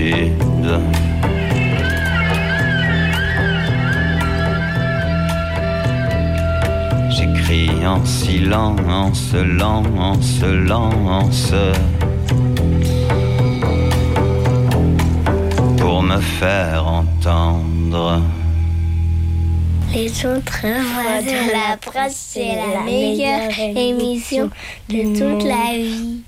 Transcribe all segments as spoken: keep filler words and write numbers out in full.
solitude. J'écris en silence, lance, lance, pour me faire entendre. Les autres voix de la presse, c'est la meilleure émission de toute la vie.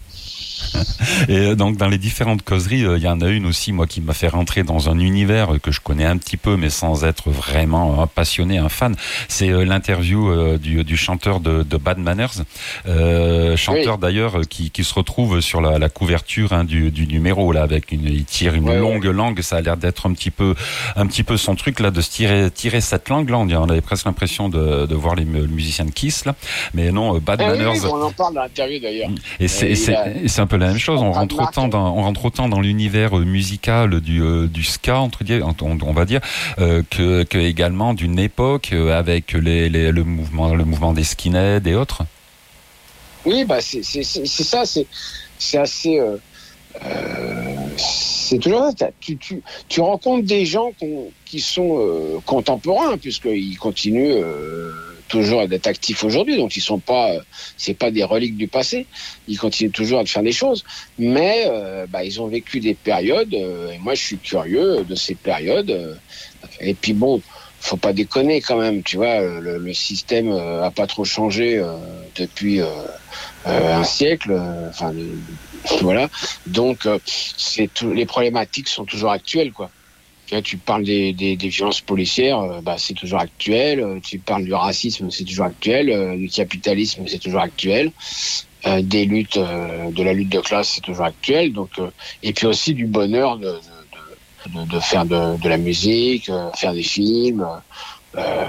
Et donc dans les différentes causeries, il euh, y en a une aussi moi qui m'a fait rentrer dans un univers que je connais un petit peu mais sans être vraiment un passionné, un fan. C'est euh, l'interview euh, du, du chanteur de, de Bad Manners, euh, chanteur oui. d'ailleurs qui, qui se retrouve sur la, la couverture hein, du, du numéro là avec une, il tire une ouais, longue ouais. langue. Ça a l'air d'être un petit peu, un petit peu son truc là de se tirer, tirer cette langue là. On, on avait presque l'impression de, de voir les musiciens de Kiss là, mais non Bad ah, Manners. Oui, oui, on en parle dans l'interview d'ailleurs. Et c'est, et c'est, a... c'est un peu la même chose. On rentre autant dans, on rentre autant dans l'univers musical du, euh, du ska, entre guillemets, on, on va dire, euh, que, que également d'une époque euh, avec les, les, le mouvement, le mouvement des skinheads et autres. Oui, bah c'est, c'est, c'est, c'est ça, c'est, c'est assez, euh, euh, c'est toujours ça. Tu, tu, tu rencontres des gens qui sont euh, contemporains puisqu'ils continuent. Euh, toujours d'être actifs aujourd'hui, donc ils sont pas, c'est pas des reliques du passé, ils continuent toujours à faire des choses, mais euh, bah, ils ont vécu des périodes, euh, et moi je suis curieux de ces périodes, euh, et puis bon, faut pas déconner quand même, tu vois, le, le système euh, a pas trop changé euh, depuis euh, euh, un siècle, enfin euh, voilà, donc euh, c'est tout, les problématiques sont toujours actuelles, quoi. Tu parles des, des, des violences policières, euh, bah, c'est toujours actuel. Tu parles du racisme, c'est toujours actuel. Euh, du capitalisme, c'est toujours actuel. Euh, des luttes, euh, de la lutte de classe, c'est toujours actuel. Donc, euh, et puis aussi du bonheur de, de, de, de faire de, de la musique, euh, faire des films, euh,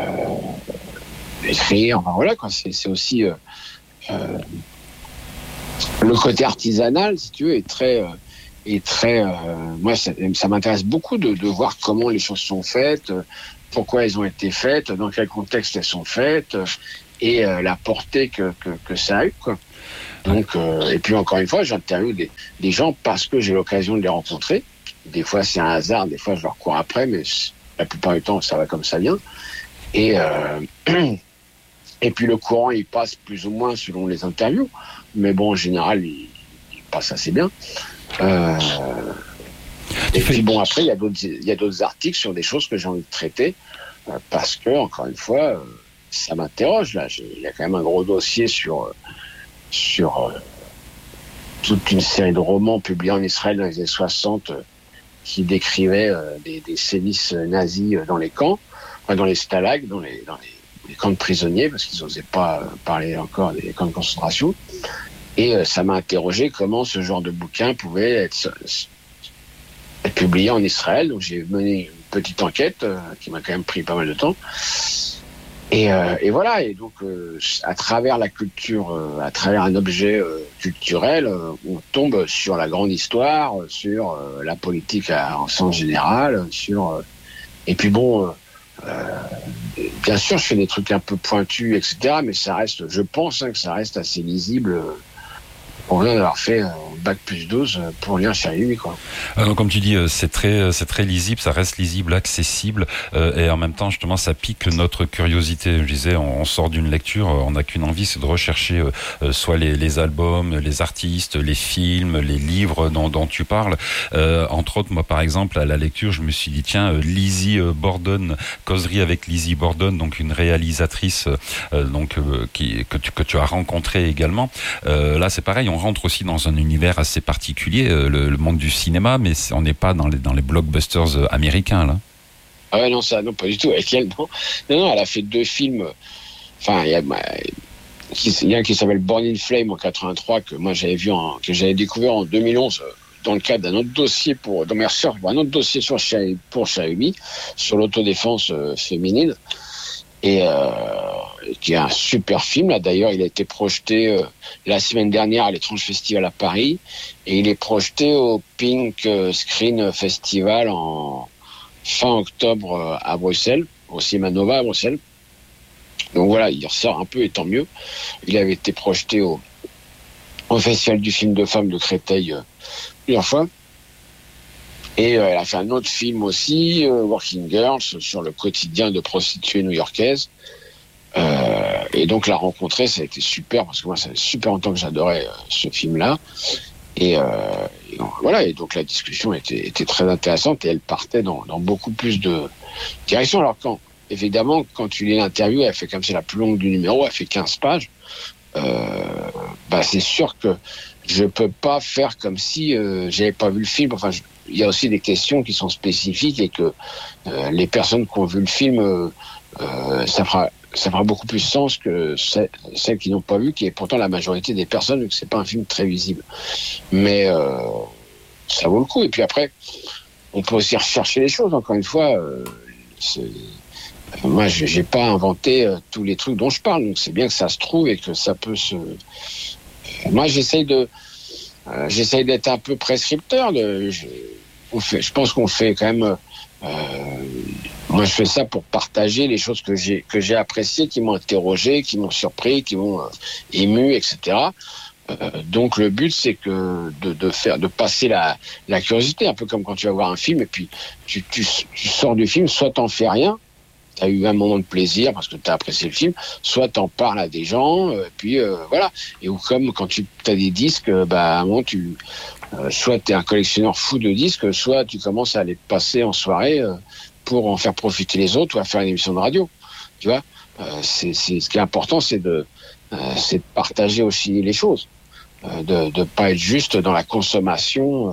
écrire. Enfin voilà quoi. C'est, c'est aussi euh, euh, le côté artisanal, si tu veux, est très euh, Et très, euh, moi, ça, ça m'intéresse beaucoup de, de voir comment les choses sont faites, pourquoi elles ont été faites, dans quel contexte elles sont faites, et euh, la portée que, que, que ça a eu, quoi. Donc, euh, et puis encore une fois, j'interviewe des, des gens parce que j'ai l'occasion de les rencontrer. Des fois, c'est un hasard, des fois, je leur cours après, mais la plupart du temps, ça va comme ça vient. Et euh, et puis le courant, il passe plus ou moins selon les interviews, mais bon, en général, il, il passe assez bien. Euh, et puis bon, après il y a d'autres il y a d'autres articles sur des choses que j'ai envie de traiter euh, parce que encore une fois euh, ça m'interroge là. J'ai, il y a quand même un gros dossier sur sur euh, toute une série de romans publiés en Israël dans les années soixante euh, qui décrivaient euh, des, des sévices nazis dans les camps, enfin, dans les stalags, dans les dans les, les camps de prisonniers parce qu'ils n'osaient pas euh, parler encore des camps de concentration. Et euh, ça m'a interrogé comment ce genre de bouquin pouvait être, être publié en Israël. Donc j'ai mené une petite enquête euh, qui m'a quand même pris pas mal de temps. Et, euh, et voilà. Et donc euh, à travers la culture, euh, à travers un objet euh, culturel, euh, on tombe sur la grande histoire, sur euh, la politique à, en sens général, sur euh, et puis bon. Euh, Euh, bien sûr, je fais des trucs un peu pointus, et cetera. Mais ça reste, je pense hein, que ça reste assez lisible. Euh, on vient d'avoir fait un bac plus douze pour lire chez lui, quoi. Euh, donc, comme tu dis, c'est très, c'est très lisible, ça reste lisible, accessible, euh, et en même temps, justement, ça pique notre curiosité. Je disais, on, on sort d'une lecture, on n'a qu'une envie, c'est de rechercher euh, soit les, les albums, les artistes, les films, les livres dont, dont tu parles. Euh, entre autres, moi, par exemple, à la lecture, je me suis dit, tiens, euh, Lizzie Borden, causerie avec Lizzie Borden, donc une réalisatrice, euh, donc euh, qui que tu que tu as rencontrée également. Euh, là, c'est pareil. On rentre aussi dans un univers assez particulier, euh, le, le monde du cinéma, mais on n'est pas dans les, dans les blockbusters euh, américains, là. Ah ouais, non, ça, non, pas du tout. Avec elle, non. Non, non, elle a fait deux films. Enfin, il y a, il y a un qui s'appelle Born in Flame en quatre-vingt-trois, que moi j'avais vu, en, que j'avais découvert en deux mille onze, dans le cadre d'un autre dossier pour, dans mes recherches, un autre dossier sur, pour Xiaomi, sur l'autodéfense euh, féminine. Et euh, qui est un super film. Là, d'ailleurs, il a été projeté euh, la semaine dernière à l'Étrange Festival à Paris, et il est projeté au Pink Screen Festival en fin octobre euh, à Bruxelles, au Cinéma Nova à Bruxelles. Donc voilà, il ressort un peu, et tant mieux. Il avait été projeté au, au Festival du film de femmes de Créteil euh, plusieurs fois. Et euh, elle a fait un autre film aussi, euh, Working Girls, sur le quotidien de prostituées new-yorkaises. Euh, et donc la rencontrer, ça a été super, parce que moi, ça fait super longtemps que j'adorais euh, ce film-là. Et, euh, et donc, voilà, et donc la discussion était, était très intéressante et elle partait dans, dans beaucoup plus de directions. Alors quand, évidemment, quand tu lis l'interview, elle fait comme c'est la plus longue du numéro, elle fait quinze pages. Euh, bah c'est sûr que je peux pas faire comme si euh, j'avais pas vu le film. Enfin, je, il y a aussi des questions qui sont spécifiques et que euh, les personnes qui ont vu le film, euh, euh, ça fera ça fera beaucoup plus sens que celles, celles qui n'ont pas vu, qui est pourtant la majorité des personnes, vu que c'est pas un film très visible. Mais euh, ça vaut le coup. Et puis après, on peut aussi rechercher les choses. Encore une fois, euh, c'est, moi, je j'ai pas inventé euh, tous les trucs dont je parle. Donc c'est bien que ça se trouve et que ça peut se. Moi, j'essaye de, euh, j'essaye d'être un peu prescripteur. De, je, on fait, je pense qu'on fait quand même. Euh, moi, je fais ça pour partager les choses que j'ai que j'ai appréciées, qui m'ont interrogé, qui m'ont surpris, qui m'ont euh, ému, et cetera. Euh, donc, le but, c'est que de, de faire, de passer la, la curiosité, un peu comme quand tu vas voir un film et puis tu, tu, tu sors du film, soit t'en fais rien. T'as eu un moment de plaisir parce que t'as apprécié le film, soit t'en parles à des gens, euh, puis euh, voilà. Et ou comme quand tu as des disques, bah à un moment tu, euh, soit t'es un collectionneur fou de disques, soit tu commences à les passer en soirée euh, pour en faire profiter les autres ou à faire une émission de radio. Tu vois, euh, c'est, c'est ce qui est important, c'est de, euh, c'est de partager aussi les choses, euh, de de pas être juste dans la consommation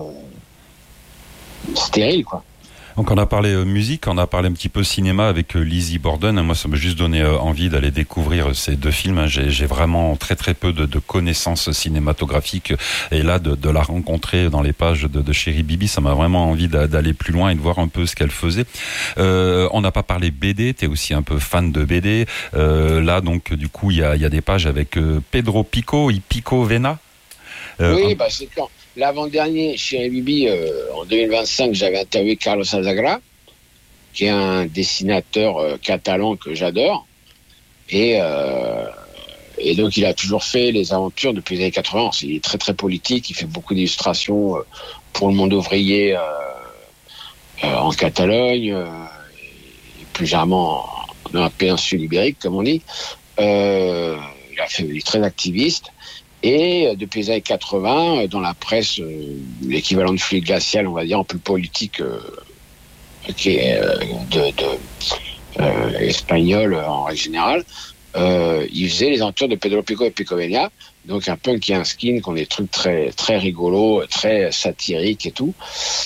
euh, stérile, quoi. Donc on a parlé euh, musique, on a parlé un petit peu cinéma avec euh, Lizzie Borden. Moi, ça m'a juste donné euh, envie d'aller découvrir ces deux films. J'ai, j'ai vraiment très très peu de, de connaissances cinématographiques, et là de, de la rencontrer dans les pages de, de Chérie Bibi, ça m'a vraiment envie d'a, d'aller plus loin et de voir un peu ce qu'elle faisait. Euh, on n'a pas parlé B D, t'es aussi un peu fan de B D. Euh, là donc du coup il y a, y a des pages avec euh, Pedro Pico, y Pico Vena. Euh, oui, bah c'est quand. L'avant-dernier, Chérie Bibi, euh, en deux mille vingt-cinq, j'avais interviewé Carlos Azagra, qui est un dessinateur euh, catalan que j'adore. Et, euh, et donc, il a toujours fait les aventures depuis les années quatre-vingts. Il est très, très politique. Il fait beaucoup d'illustrations euh, pour le monde ouvrier euh, euh, en Catalogne, euh, et plus généralement dans la péninsule ibérique, comme on dit. Euh, il, a fait, il est très activiste. Et euh, depuis les années quatre-vingts, euh, dans la presse, euh, l'équivalent de fluide glacial, on va dire, un peu politique, euh, qui est euh, de, de euh, espagnol en règle générale, euh, il faisait les aventures de Pedro Pico et Pico Vena, donc un punk qui a un skin, qui ont des trucs très très rigolos, très satiriques et tout.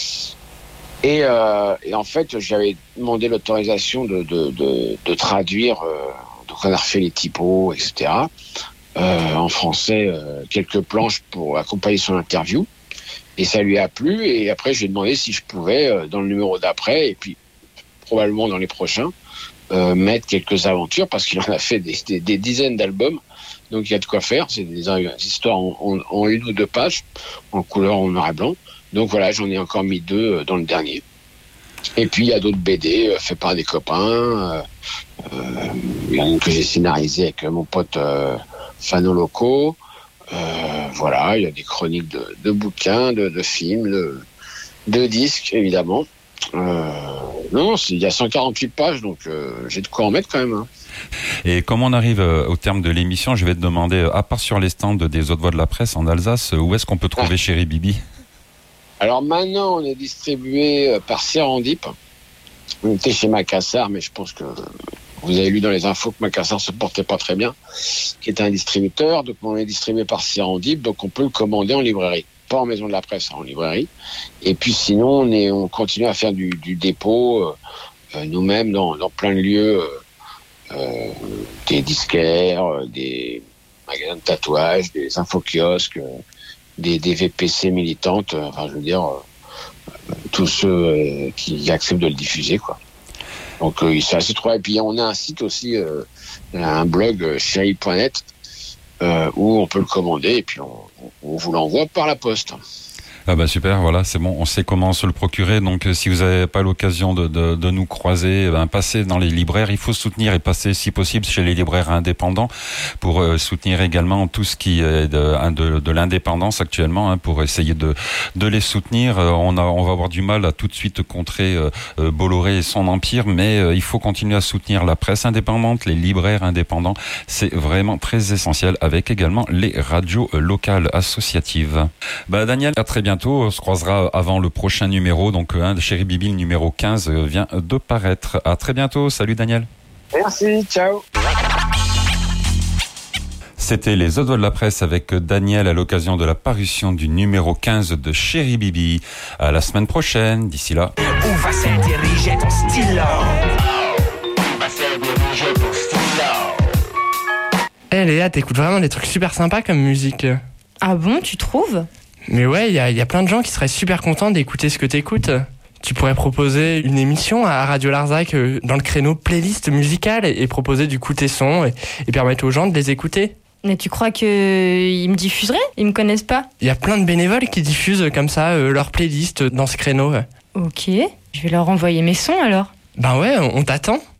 Et, euh, et en fait, j'avais demandé l'autorisation de, de, de, de traduire, euh, donc on a refait les typos, et cetera. Euh, en français, euh, quelques planches pour accompagner son interview, et ça lui a plu. Et après, j'ai demandé si je pouvais, euh, dans le numéro d'après, et puis probablement dans les prochains, euh, mettre quelques aventures, parce qu'il en a fait des, des, des dizaines d'albums, donc il y a de quoi faire. C'est des, des histoires en, en, en une ou deux pages, en couleur, en noir et blanc. Donc voilà, j'en ai encore mis deux euh, dans le dernier. Et puis il y a d'autres B D euh, faits par des copains. Euh, euh, il y en a une que j'ai scénarisée avec euh, mon pote euh, Fano Loco. Euh, voilà, il y a des chroniques de, de bouquins, de, de films, de, de disques, évidemment. Euh, non, il y a cent quarante-huit pages, donc euh, j'ai de quoi en mettre quand même. Hein. Et comme on arrive euh, au terme de l'émission, je vais te demander, euh, à part sur les stands des Hautes Voix de la Presse en Alsace, où est-ce qu'on peut trouver ah. Chérie Bibi ? Alors maintenant, on est distribué euh, par Serendip. On était chez Macassar, mais je pense que vous avez lu dans les infos que Macassar se portait pas très bien, qui est un distributeur. Donc on est distribué par Serendip, donc on peut le commander en librairie. Pas en maison de la presse, en librairie. Et puis sinon, on, est, on continue à faire du, du dépôt, euh, nous-mêmes, dans, dans plein de lieux, euh, euh, des disquaires, des magasins de tatouage, des infokiosques, euh, des, des V P C militantes, euh, enfin je veux dire, euh, tous ceux euh, qui acceptent de le diffuser, quoi. Donc euh, c'est assez trop. Et puis on a un site aussi, euh, un blog, euh, chérie point net, Euh, où on peut le commander et puis on, on vous l'envoie par la poste. Ah bah super, voilà, c'est bon, on sait comment se le procurer. Donc si vous n'avez pas l'occasion de, de, de nous croiser, ben, passez dans les libraires. Il faut soutenir et passer si possible chez les libraires indépendants pour euh, soutenir également tout ce qui est de, de, de l'indépendance actuellement, hein, pour essayer de, de les soutenir. Euh, on, a, on va avoir du mal à tout de suite contrer euh, euh, Bolloré et son empire, mais euh, il faut continuer à soutenir la presse indépendante, les libraires indépendants. C'est vraiment très essentiel, avec également les radios locales associatives. Bah Daniel, à très bientôt. On se croisera avant le prochain numéro. Donc, hein, Chéri Bibi, le numéro quinze vient de paraître. À très bientôt. Salut Daniel. Merci, ciao. C'était les autres voix de la presse avec Daniel à l'occasion de la parution du numéro quinze de Chéri Bibi. À la semaine prochaine. D'ici là. Où va s'intériger ton stylo? Où va s'intériger ton stylo? Eh hey Léa, t'écoutes vraiment des trucs super sympas comme musique. Ah bon, tu trouves? Mais ouais, il y a, y a plein de gens qui seraient super contents d'écouter ce que t'écoutes. Tu pourrais proposer une émission à Radio Larzac euh, dans le créneau playlist musicale et, et proposer du coup tes sons et, et permettre aux gens de les écouter. Mais tu crois qu'ils me diffuseraient? Ils me connaissent pas? Il y a plein de bénévoles qui diffusent comme ça euh, leur playlist dans ce créneau. Ok, je vais leur envoyer mes sons alors. Ben ouais, on, on t'attend.